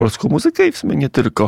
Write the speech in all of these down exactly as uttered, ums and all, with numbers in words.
polską muzykę i w sumie nie tylko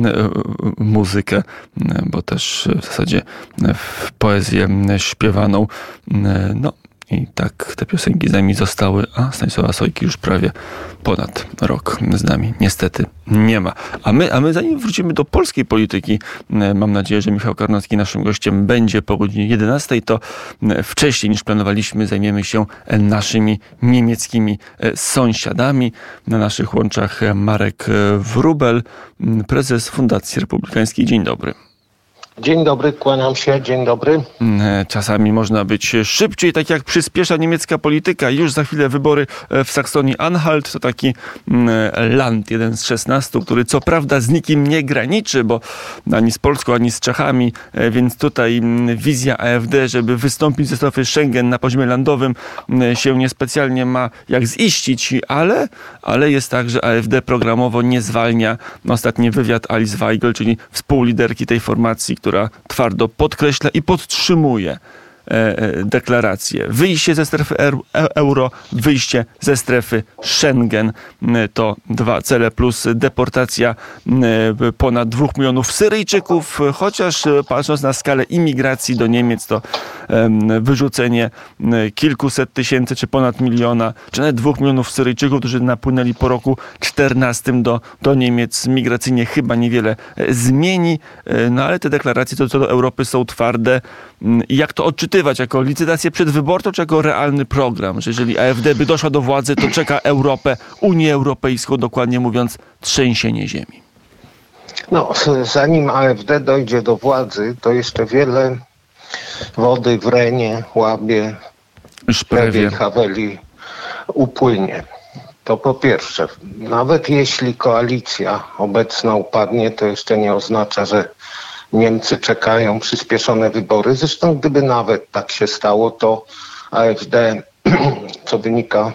muzykę, bo też w zasadzie w poezję śpiewaną. No i tak te piosenki z nami zostały, a Stanisława Sojki już prawie ponad rok z nami niestety nie ma. A my, a my zanim wrócimy do polskiej polityki, mam nadzieję, że Michał Karnowski naszym gościem będzie po godzinie jedenastej, to wcześniej niż planowaliśmy zajmiemy się naszymi niemieckimi sąsiadami. Na naszych łączach Marek Wróbel, prezes Fundacji Republikańskiej. Dzień dobry. Dzień dobry, kłaniam się, dzień dobry. Czasami można być szybciej, tak jak przyspiesza niemiecka polityka. Już za chwilę wybory w Saksonii-Anhalt. To taki land, jeden z szesnastu, który co prawda z nikim nie graniczy, bo ani z Polską, ani z Czechami, więc tutaj wizja A F D, żeby wystąpić ze strefy Schengen na poziomie landowym, się niespecjalnie ma jak ziścić, ale, ale jest tak, że A F D programowo nie zwalnia. Ostatni wywiad Alice Weigel, czyli współliderki tej formacji, która twardo podkreśla i podtrzymuje deklarację. Wyjście ze strefy euro, wyjście ze strefy Schengen to dwa cele, plus deportacja ponad dwóch milionów Syryjczyków, chociaż patrząc na skalę imigracji do Niemiec, to wyrzucenie kilkuset tysięcy, czy ponad miliona, czy nawet dwóch milionów Syryjczyków, którzy napłynęli po roku czternastym do, do Niemiec, migracyjnie chyba niewiele zmieni, no ale te deklaracje co, co do Europy są twarde. Jak to odczytywać? Jako licytację przedwyborczą, czy jako realny program? Że jeżeli A F D by doszła do władzy, to czeka Europę, Unię Europejską, dokładnie mówiąc, trzęsienie ziemi. No, zanim A F D dojdzie do władzy, to jeszcze wiele wody w Renie, Łabie, Szprewie, Haweli upłynie. To po pierwsze. Nawet jeśli koalicja obecna upadnie, to jeszcze nie oznacza, że Niemcy czekają przyspieszone wybory. Zresztą gdyby nawet tak się stało, to A F D, co wynika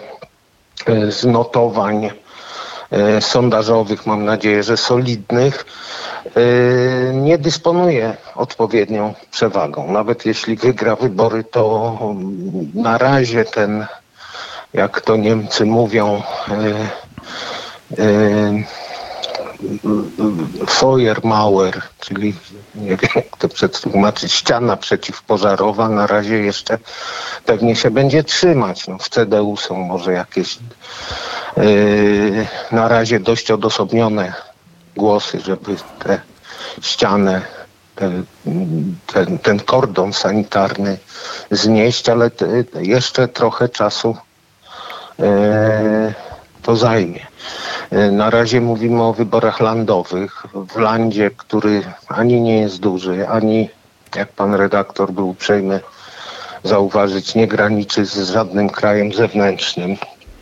z notowań sondażowych, mam nadzieję, że solidnych, nie dysponuje odpowiednią przewagą. Nawet jeśli wygra wybory, to na razie ten, jak to Niemcy mówią, Feuermauer, czyli nie wiem jak to przetłumaczyć, ściana przeciwpożarowa, na razie jeszcze pewnie się będzie trzymać. No, w C D U są może jakieś yy, na razie dość odosobnione głosy, żeby tę ścianę, te, ten, ten kordon sanitarny znieść, ale te, jeszcze trochę czasu yy, to zajmie. Na razie mówimy o wyborach landowych. W landzie, który ani nie jest duży, ani, jak pan redaktor był uprzejmy zauważyć, nie graniczy z żadnym krajem zewnętrznym.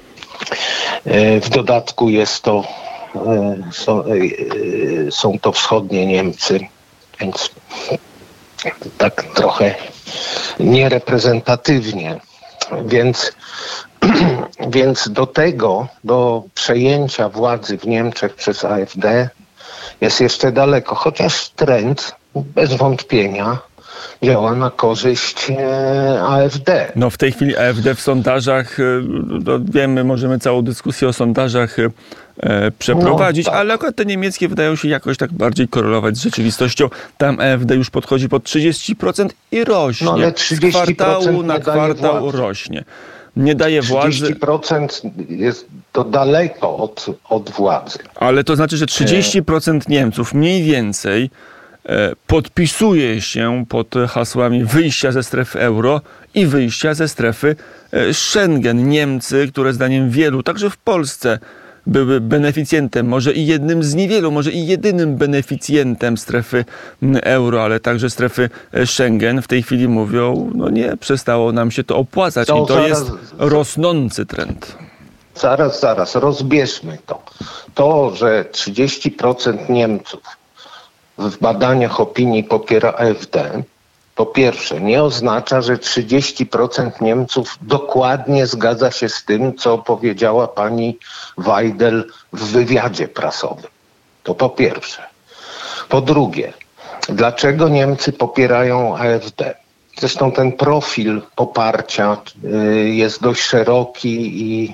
W dodatku jest to, są, są to wschodnie Niemcy, więc tak trochę niereprezentatywnie. Więc Więc do tego, do przejęcia władzy w Niemczech przez A F D jest jeszcze daleko, chociaż trend bez wątpienia działa na korzyść A F D. No w tej chwili A F D w sondażach, no wiemy, możemy całą dyskusję o sondażach przeprowadzić, no, tak. Ale akurat te niemieckie wydają się jakoś tak bardziej korelować z rzeczywistością. Tam A F D już podchodzi pod trzydzieści procent i rośnie. No, ale trzydzieści procent z kwartału na kwartał rośnie. Nie daje władzy. trzydzieści procent jest to daleko od, od władzy. Ale to znaczy, że trzydzieści procent Niemców mniej więcej e, podpisuje się pod hasłami wyjścia ze strefy euro i wyjścia ze strefy e, Schengen. Niemcy, które zdaniem wielu, także w Polsce, były beneficjentem, może i jednym z niewielu, może i jedynym beneficjentem strefy euro, ale także strefy Schengen, w tej chwili mówią, no nie, przestało nam się to opłacać to i to zaraz, jest rosnący trend. Zaraz, zaraz, rozbierzmy to. To, że trzydzieści procent Niemców w badaniach opinii popiera A F D, po pierwsze, nie oznacza, że trzydzieści procent Niemców dokładnie zgadza się z tym, co powiedziała pani Weidel w wywiadzie prasowym. To po pierwsze. Po drugie, dlaczego Niemcy popierają A F D? Zresztą ten profil poparcia jest dość szeroki i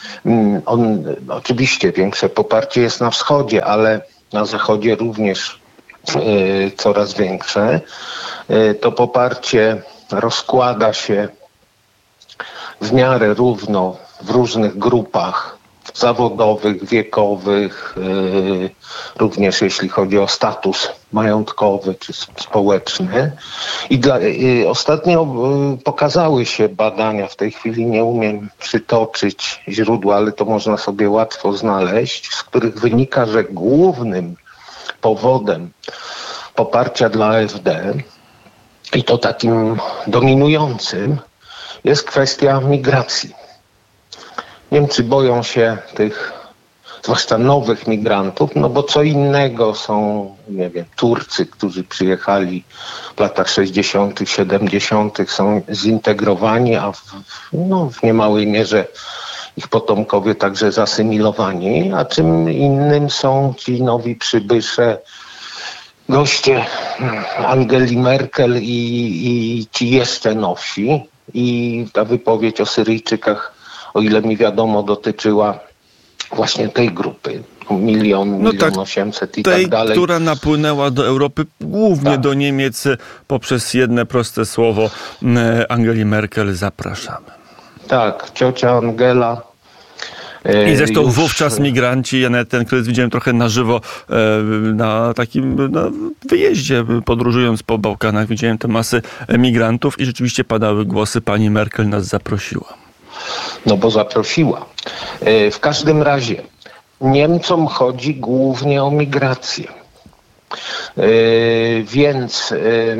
On, oczywiście większe poparcie jest na wschodzie, ale na zachodzie również y, coraz większe. Y, to poparcie rozkłada się w miarę równo w różnych grupach zawodowych, wiekowych, yy, również jeśli chodzi o status majątkowy czy społeczny. I dla, yy, ostatnio yy, pokazały się badania, w tej chwili nie umiem przytoczyć źródła, ale to można sobie łatwo znaleźć, z których wynika, że głównym powodem poparcia dla A F D, i to takim dominującym, jest kwestia migracji. Niemcy boją się tych, zwłaszcza nowych migrantów, no bo co innego są, nie wiem, Turcy, którzy przyjechali w latach sześćdziesiątych, siedemdziesiątych, są zintegrowani, a w, no, w niemałej mierze ich potomkowie także zasymilowani, a czym innym są ci nowi przybysze, goście Angeli Merkel i, i ci jeszcze nowsi. I ta wypowiedź o Syryjczykach, o ile mi wiadomo, dotyczyła właśnie tej grupy. Milion, no milion tak, osiemset i tej, tak dalej. Która napłynęła do Europy, głównie tak. do Niemiec, poprzez jedno proste słowo Angeli Merkel: zapraszamy. Tak, ciocia Angela. I zresztą już... wówczas migranci, ja nawet ten kryzys widziałem trochę na żywo na takim na wyjeździe, podróżując po Bałkanach, widziałem te masy migrantów i rzeczywiście padały głosy: pani Merkel nas zaprosiła. No bo zaprosiła. W każdym razie Niemcom chodzi głównie o migrację. Więc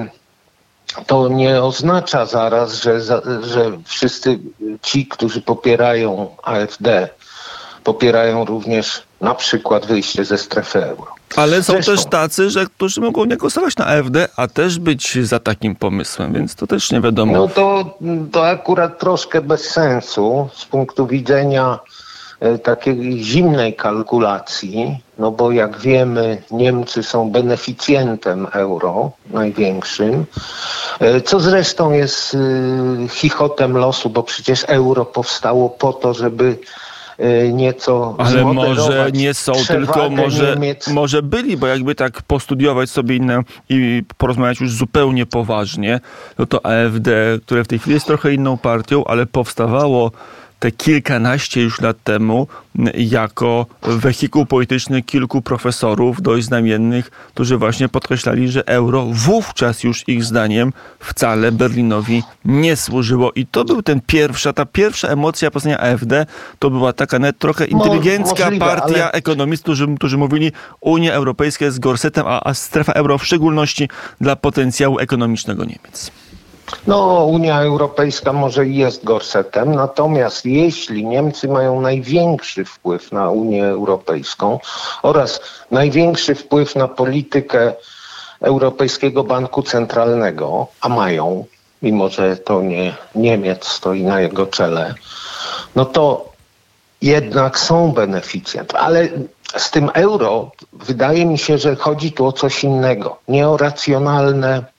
to nie oznacza zaraz, że, że wszyscy ci, którzy popierają A F D, popierają również na przykład wyjście ze strefy euro. Ale są Zresztą, też tacy, że którzy mogą nie głosować na A F D, a też być za takim pomysłem, więc to też nie wiadomo. No to, to akurat troszkę bez sensu z punktu widzenia e, takiej zimnej kalkulacji, no bo jak wiemy, Niemcy są beneficjentem euro, największym, e, co zresztą jest e, chichotem losu, bo przecież euro powstało po to, żeby nieco ale może nie są, tylko może, Niemiec. może byli, bo jakby tak postudiować sobie inne i porozmawiać już zupełnie poważnie, no to A F D, które w tej chwili jest trochę inną partią, ale powstawało te kilkanaście już lat temu jako wehikuł polityczny kilku profesorów dość znamiennych, którzy właśnie podkreślali, że euro wówczas już ich zdaniem wcale Berlinowi nie służyło. I to był ten pierwsza, ta pierwsza emocja powstania A F D, to była taka net trochę inteligencka Możliwe, partia ale... ekonomistów, którzy, którzy mówili: Unia Europejska jest gorsetem, a, a strefa euro w szczególności dla potencjału ekonomicznego Niemiec. No, Unia Europejska może i jest gorsetem, natomiast jeśli Niemcy mają największy wpływ na Unię Europejską oraz największy wpływ na politykę Europejskiego Banku Centralnego, a mają, mimo że to nie Niemiec stoi na jego czele, no to jednak są beneficjent. Ale z tym euro wydaje mi się, że chodzi tu o coś innego. Nie o racjonalne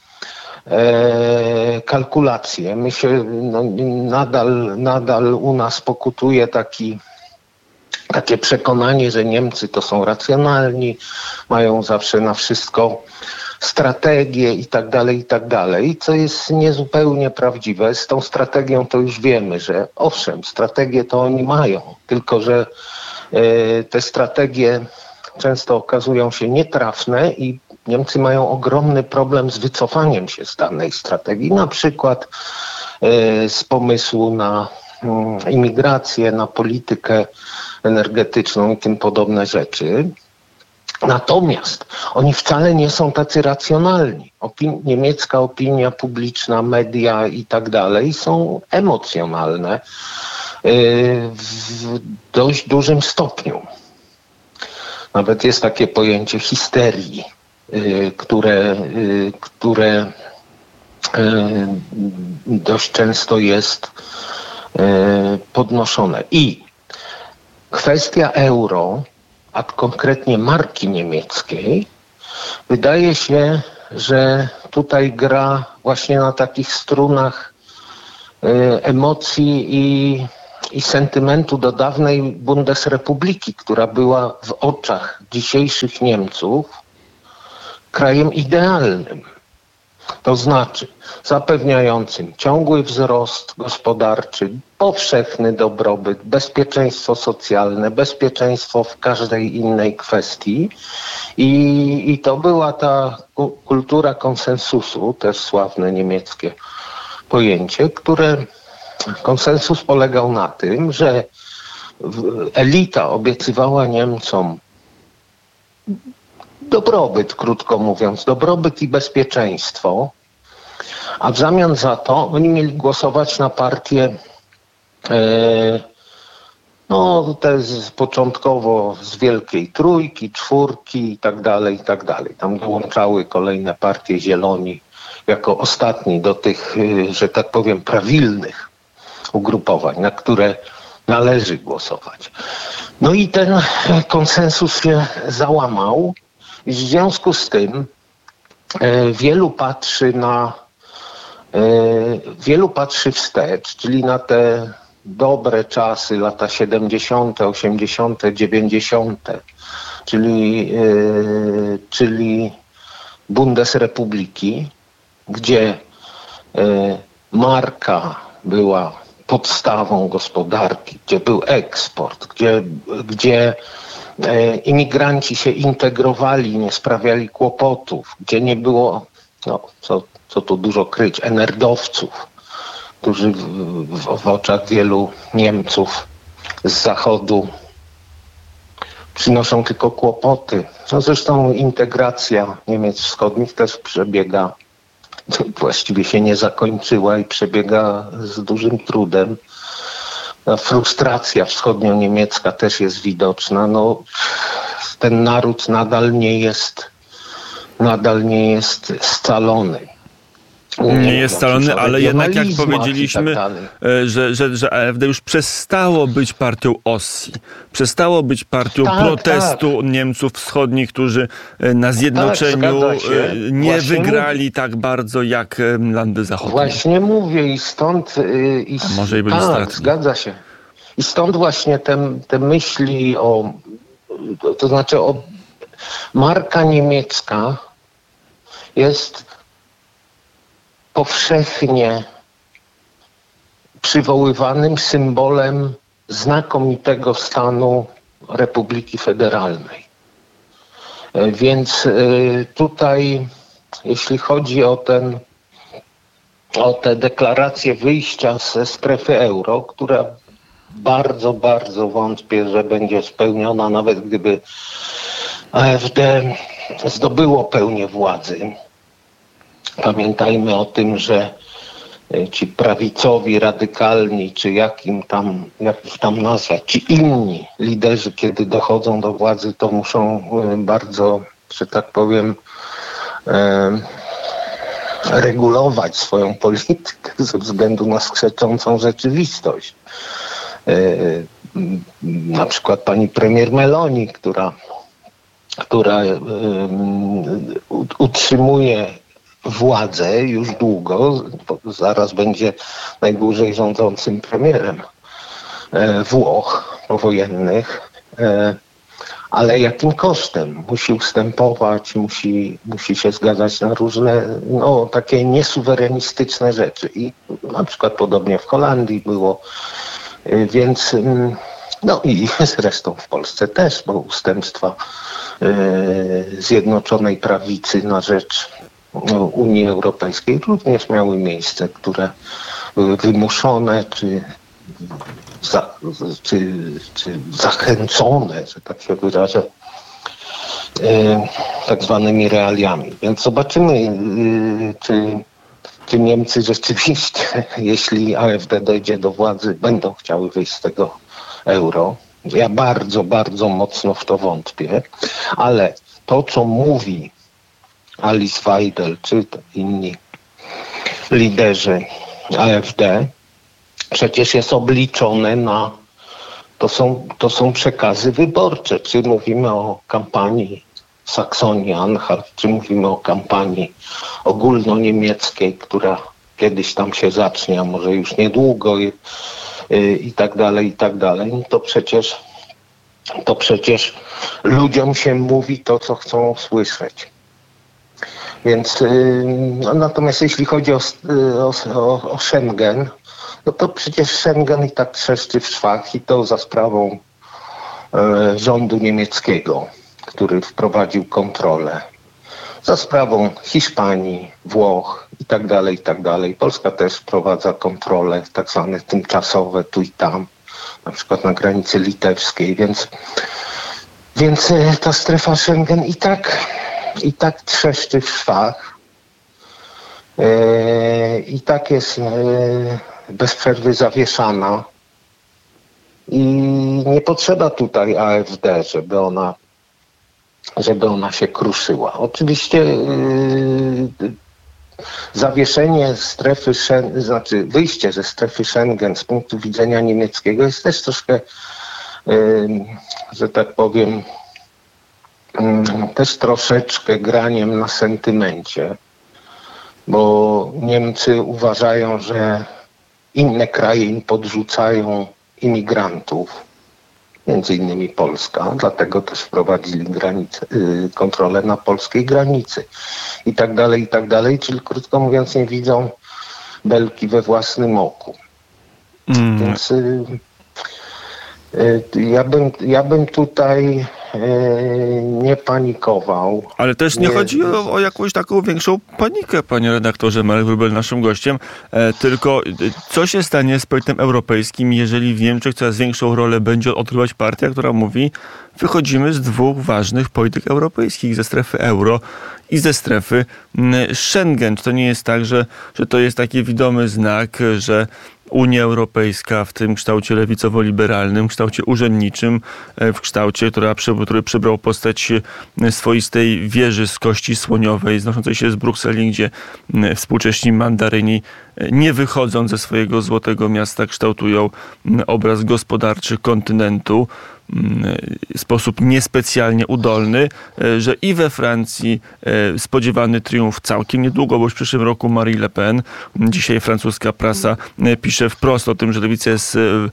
E, kalkulacje. My się no, nadal, nadal u nas pokutuje taki, takie przekonanie, że Niemcy to są racjonalni, mają zawsze na wszystko strategię i tak dalej, i tak dalej, co jest niezupełnie prawdziwe. Z tą strategią to już wiemy, że owszem, strategię to oni mają, tylko że e, te strategie często okazują się nietrafne i Niemcy mają ogromny problem z wycofaniem się z danej strategii, na przykład y, z pomysłu na y, imigrację, na politykę energetyczną i tym podobne rzeczy. Natomiast oni wcale nie są tacy racjonalni. Opin- niemiecka opinia publiczna, media i tak dalej są emocjonalne y, w dość dużym stopniu. Nawet jest takie pojęcie histerii, które, które dość często jest podnoszone. I kwestia euro, a konkretnie marki niemieckiej, wydaje się, że tutaj gra właśnie na takich strunach emocji i, i sentymentu do dawnej Bundesrepubliki, która była w oczach dzisiejszych Niemców krajem idealnym. To znaczy zapewniającym ciągły wzrost gospodarczy, powszechny dobrobyt, bezpieczeństwo socjalne, bezpieczeństwo w każdej innej kwestii. I, i to była ta kultura konsensusu, też sławne niemieckie pojęcie, które konsensus polegał na tym, że elita obiecywała Niemcom dobrobyt, krótko mówiąc, dobrobyt i bezpieczeństwo, a w zamian za to oni mieli głosować na partie e, no te z, początkowo z Wielkiej Trójki, Czwórki i tak dalej, i tak dalej. Tam dołączały kolejne partie Zieloni jako ostatni do tych, że tak powiem, prawilnych ugrupowań, na które należy głosować. No i ten konsensus się załamał i w związku z tym e, wielu patrzy na e, wielu patrzy wstecz, czyli na te dobre czasy, lata siedemdziesiąte, osiemdziesiąte, dziewięćdziesiąte, czyli, e, czyli Bundesrepubliki, gdzie e, marka była podstawą gospodarki, gdzie był eksport, gdzie, gdzie e, imigranci się integrowali, nie sprawiali kłopotów, gdzie nie było, no, co, co tu dużo kryć, enerdowców, którzy w, w, w oczach wielu Niemców z zachodu przynoszą tylko kłopoty. No zresztą integracja Niemiec wschodnich też przebiega, właściwie się nie zakończyła i przebiega z dużym trudem. Frustracja wschodnio-niemiecka też jest widoczna. No, ten naród nadal nie jest, nadal nie jest scalony. Nie jest scalony, ale jednak jak powiedzieliśmy, tak że, że, że A F D już przestało być partią Ossi. Przestało być partią tak, protestu tak. Niemców wschodnich, którzy na zjednoczeniu tak, nie Właśnie wygrali mówię. tak bardzo jak landy zachodnie. Właśnie mówię i stąd... I A może i byli tak, ostatni. Zgadza się. I stąd właśnie te, te myśli o... To znaczy o marka niemiecka jest powszechnie przywoływanym symbolem znakomitego stanu Republiki Federalnej. Więc tutaj, jeśli chodzi o ten, o tę deklarację wyjścia ze strefy euro, która bardzo, bardzo wątpię, że będzie spełniona, nawet gdyby A F D zdobyło pełnię władzy. Pamiętajmy o tym, że ci prawicowi, radykalni, czy jakim tam, jak ich tam nazwać, ci inni liderzy, kiedy dochodzą do władzy, to muszą bardzo, że tak powiem, e, regulować swoją politykę ze względu na skrzeczącą rzeczywistość. E, na przykład pani premier Meloni, która, która e, utrzymuje władzę już długo, zaraz będzie najdłużej rządzącym premierem Włoch powojennych, ale jakim kosztem? Musi ustępować, musi, musi się zgadzać na różne, no, takie niesuwerenistyczne rzeczy. I na przykład podobnie w Holandii było, więc no i zresztą w Polsce też, bo ustępstwa Zjednoczonej Prawicy na rzecz Unii Europejskiej również miały miejsce, które były wymuszone czy, za, czy, czy zachęcone, że tak się wyrażę, e, tak zwanymi realiami. Więc zobaczymy, e, czy, czy Niemcy rzeczywiście, jeśli A F D dojdzie do władzy, będą chciały wyjść z tego euro. Ja bardzo, bardzo mocno w to wątpię, ale to, co mówi Alice Weidel czy inni liderzy A F D, przecież jest obliczone na, to są, to są przekazy wyborcze. Czy mówimy o kampanii Saksonii-Anhalt, czy mówimy o kampanii ogólnoniemieckiej, która kiedyś tam się zacznie, a może już niedługo. i tak dalej, i tak dalej, to przecież, to przecież ludziom się mówi to, co chcą słyszeć. Więc no, natomiast jeśli chodzi o, o, o Schengen, no to przecież Schengen i tak trzeszczy w szwach i to za sprawą e, rządu niemieckiego, który wprowadził kontrolę. Za sprawą Hiszpanii, Włoch i tak dalej, i tak dalej. Polska też wprowadza kontrole tak zwane tymczasowe tu i tam, na przykład na granicy litewskiej, więc, więc ta strefa Schengen i tak, i tak trzeszczy w szwach. E, I tak jest e, bez przerwy zawieszana. I nie potrzeba tutaj A F D, żeby ona żeby ona się kruszyła. Oczywiście yy, zawieszenie strefy Schengen, znaczy wyjście ze strefy Schengen z punktu widzenia niemieckiego jest też troszkę, yy, że tak powiem, yy, też troszeczkę graniem na sentymencie, bo Niemcy uważają, że inne kraje im podrzucają imigrantów, między innymi Polska, dlatego też wprowadzili granicę, yy, kontrolę na polskiej granicy i tak dalej, i tak dalej, czyli krótko mówiąc nie widzą belki we własnym oku. Mm. Więc yy, yy, ja, bym, ja bym tutaj yy, nie panikował. Ale też nie, nie chodzi o, o jakąś taką większą panikę, panie redaktorze. Marek Wróbel naszym gościem, e, tylko co się stanie z projektem europejskim, jeżeli w Niemczech coraz większą rolę będzie odgrywać partia, która mówi, wychodzimy z dwóch ważnych polityk europejskich, ze strefy euro i ze strefy Schengen. Czy to nie jest tak, że, że to jest taki widomy znak, że Unia Europejska w tym kształcie lewicowo-liberalnym, w kształcie urzędniczym, w kształcie, która, który przybrał postać swoistej wieży z kości słoniowej, znoszącej się z Brukseli, gdzie współcześni mandaryni, nie wychodząc ze swojego złotego miasta, kształtują obraz gospodarczy kontynentu w sposób niespecjalnie udolny, że i we Francji spodziewany triumf całkiem niedługo, bo już w przyszłym roku Marine Le Pen. Dzisiaj francuska prasa pisze wprost o tym, że lewica jest w,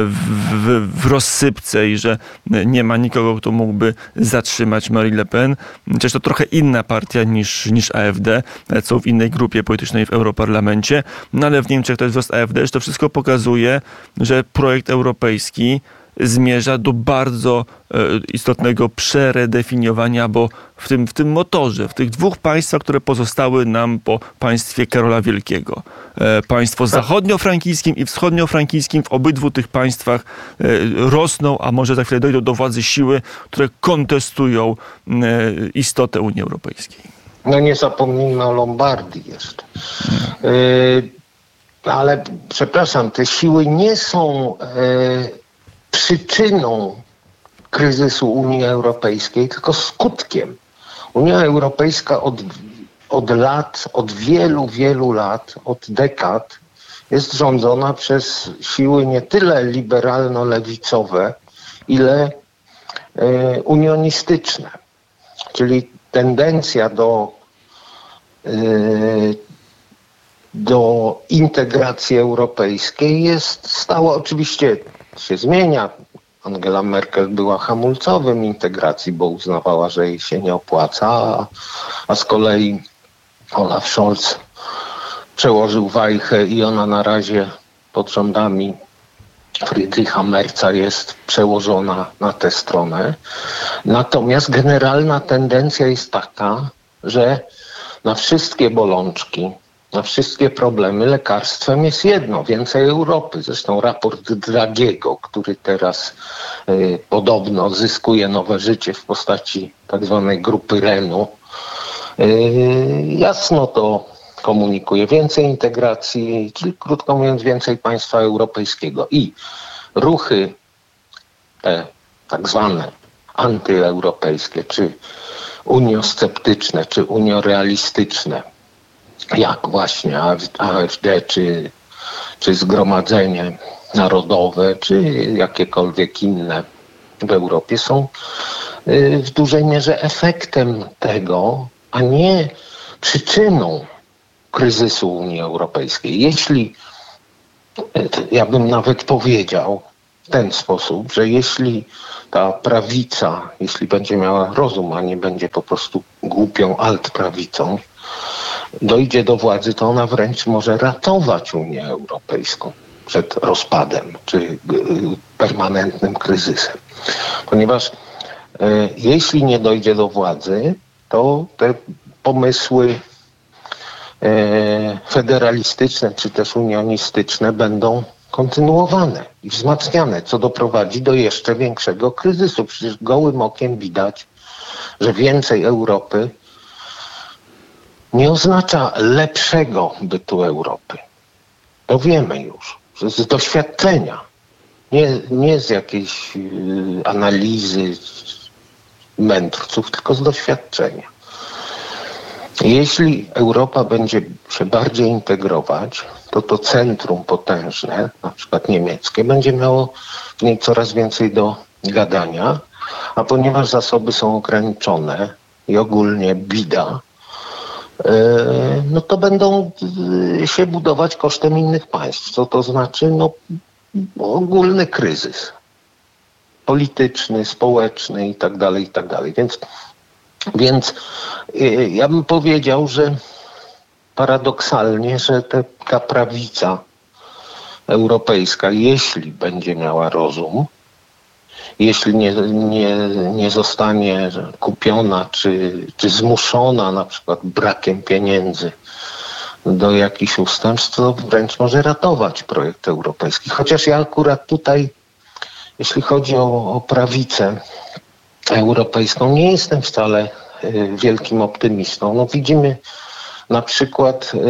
w, w rozsypce i że nie ma nikogo, kto mógłby zatrzymać Marine Le Pen. Chociaż to trochę inna partia niż, niż A F D, są w innej grupie politycznej w Europarlamencie, no ale w Niemczech to jest wzrost A F D, że to wszystko pokazuje, że projekt europejski zmierza do bardzo e, istotnego przeredefiniowania, bo w tym, w tym motorze, w tych dwóch państwach, które pozostały nam po państwie Karola Wielkiego. E, państwo zachodniofrankijskim i wschodniofrankijskim, w obydwu tych państwach e, rosną, a może za chwilę dojdą do władzy siły, które kontestują e, istotę Unii Europejskiej. No nie zapomnijmy o Lombardii jeszcze. No. E, ale przepraszam, te siły nie są e, przyczyną kryzysu Unii Europejskiej, tylko skutkiem. Unia Europejska od, od lat, od wielu, wielu lat, od dekad jest rządzona przez siły nie tyle liberalno-lewicowe, ile e, unionistyczne. Czyli tendencja do, e, do integracji europejskiej jest stała, oczywiście się zmienia. Angela Merkel była hamulcowym integracji, bo uznawała, że jej się nie opłaca, a, a z kolei Olaf Scholz przełożył wajchę i ona na razie pod rządami Friedricha Merza jest przełożona na tę stronę. Natomiast generalna tendencja jest taka, że na wszystkie bolączki, na wszystkie problemy lekarstwem jest jedno, więcej Europy. Zresztą raport Draghiego, który teraz y, podobno zyskuje nowe życie w postaci tak zwanej grupy Renu, y, jasno to komunikuje. Więcej integracji, czyli krótko mówiąc więcej państwa europejskiego. I ruchy te tak zwane antyeuropejskie, czy uniosceptyczne, czy uniorealistyczne, jak właśnie A F D, czy, czy Zgromadzenie Narodowe, czy jakiekolwiek inne w Europie, są w dużej mierze efektem tego, a nie przyczyną kryzysu Unii Europejskiej. Jeśli ja bym nawet powiedział w ten sposób, że jeśli ta prawica, jeśli będzie miała rozum, a nie będzie po prostu głupią altprawicą, dojdzie do władzy, to ona wręcz może ratować Unię Europejską przed rozpadem czy permanentnym kryzysem. Ponieważ e, jeśli nie dojdzie do władzy, to te pomysły e, federalistyczne czy też unionistyczne będą kontynuowane i wzmacniane, co doprowadzi do jeszcze większego kryzysu. Przecież gołym okiem widać, że więcej Europy nie oznacza lepszego bytu Europy. To wiemy już, że z doświadczenia, nie, nie z jakiejś yy, analizy mędrców, tylko z doświadczenia. Jeśli Europa będzie się bardziej integrować, to to centrum potężne, na przykład niemieckie, będzie miało w niej coraz więcej do gadania, a ponieważ zasoby są ograniczone i ogólnie bida, no to będą się budować kosztem innych państw. Co to znaczy? No, ogólny kryzys polityczny, społeczny i tak dalej, i tak dalej. Więc, więc ja bym powiedział, że paradoksalnie, że te, ta prawica europejska, jeśli będzie miała rozum, jeśli nie, nie, nie zostanie kupiona czy, czy zmuszona na przykład brakiem pieniędzy do jakichś ustępstw, to wręcz może ratować projekt europejski. Chociaż ja akurat tutaj, jeśli chodzi o, o prawicę europejską, nie jestem wcale y, wielkim optymistą. No widzimy na przykład y,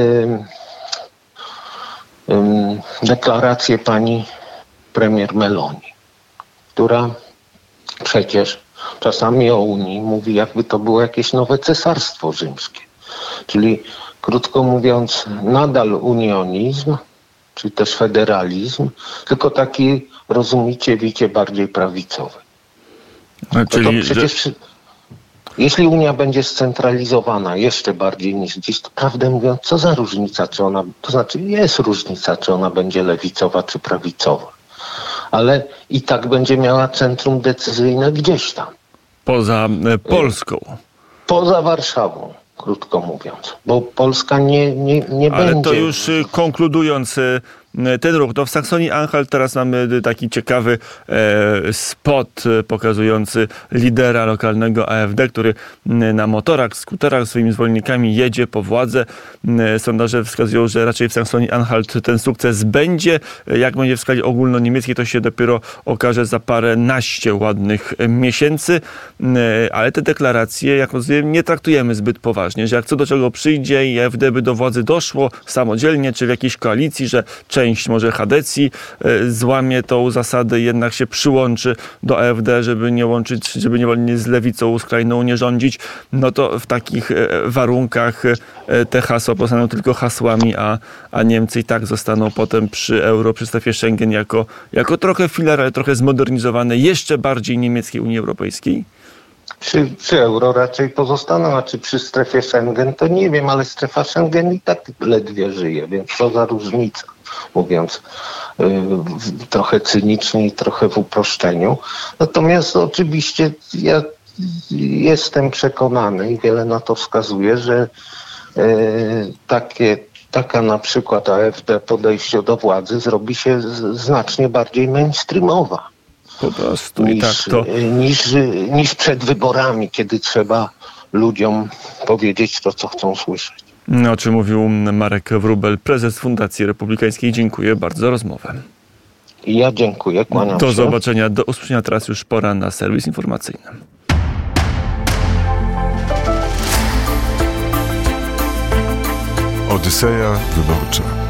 y, deklarację pani premier Meloni, która przecież czasami o Unii mówi, jakby to było jakieś nowe cesarstwo rzymskie. Czyli krótko mówiąc, nadal unionizm, czy też federalizm, tylko taki, rozumicie, wicie, bardziej prawicowy. No, czyli, to, to przecież, że... jeśli Unia będzie scentralizowana jeszcze bardziej niż dziś, to prawdę mówiąc, co za różnica, czy ona, to znaczy jest różnica, czy ona będzie lewicowa, czy prawicowa. Ale i tak będzie miała centrum decyzyjne gdzieś tam. Poza Polską. Poza Warszawą, krótko mówiąc. Bo Polska nie, nie, nie Ale będzie... to już konkludując ten ruch, to w Saksonii-Anhalt teraz mamy taki ciekawy e, spot pokazujący lidera lokalnego A F D, który na motorach, skuterach swoimi zwolennikami jedzie po władzę. Sondaże wskazują, że raczej w Saksonii-Anhalt ten sukces będzie. Jak będzie w skali ogólnoniemieckiej, to się dopiero okaże za parę naście ładnych miesięcy. Ale te deklaracje, jak rozumiem, nie traktujemy zbyt poważnie, że jak co do czego przyjdzie i A F D by do władzy doszło samodzielnie, czy w jakiejś koalicji, że część może Chadecji złamie tą zasadę, jednak się przyłączy do A F D, żeby nie łączyć, żeby nie z lewicą skrajną nie rządzić, no to w takich warunkach te hasła pozostaną tylko hasłami, a, a Niemcy i tak zostaną potem przy euro, przy strefie Schengen jako, jako trochę filar, ale trochę zmodernizowane, jeszcze bardziej niemieckiej Unii Europejskiej? Przy, przy euro raczej pozostaną, a czy przy strefie Schengen, to nie wiem, ale strefa Schengen i tak ledwie żyje, więc co za różnica, mówiąc yy, trochę cynicznie i trochę w uproszczeniu. Natomiast oczywiście ja jestem przekonany i wiele na to wskazuje, że yy, takie, taka na przykład A F D podejście do władzy zrobi się z, znacznie bardziej mainstreamowa. Po prostu niż, i tak to... niż, niż przed wyborami, kiedy trzeba ludziom powiedzieć to, co chcą słyszeć. No, o czym mówił Marek Wróbel, prezes Fundacji Republikańskiej. Dziękuję bardzo za rozmowę. I ja dziękuję, kłaniam Do się. zobaczenia, do usłyszenia. Teraz już pora na serwis informacyjny. Odyseja Wyborcza.